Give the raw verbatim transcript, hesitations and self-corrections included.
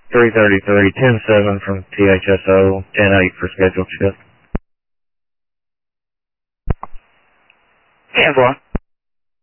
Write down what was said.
three thirty-three, ten seven from T H S O, ten eight for scheduled shift. ten four.